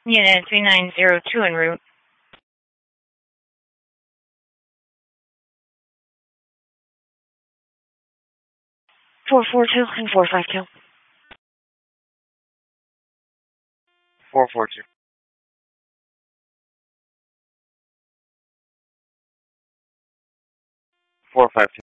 Unit 3902 en route. 442 and 452. 442. 452.